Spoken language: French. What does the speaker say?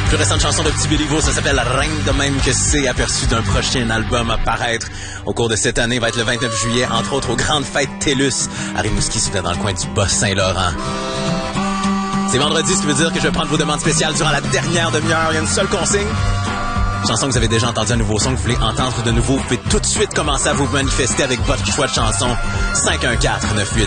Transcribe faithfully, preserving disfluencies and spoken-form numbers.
Plus récente chanson de Petit Béliveau, ça s'appelle Reine de même que c'est, aperçu d'un prochain album à paraître au cours de cette année, va être le vingt-neuf juillet, entre autres aux grandes fêtes TELUS à Rimouski, si vous êtes dans le coin du Bas-Saint-Laurent. C'est vendredi, ce qui veut dire que je vais prendre vos demandes spéciales durant la dernière demi-heure. Il y a une seule consigne. Chanson que vous avez déjà entendu, un nouveau son que vous voulez entendre de nouveau, vous pouvez tout de suite commencer à vous manifester avec votre choix de chanson. cinq un quatre neuf huit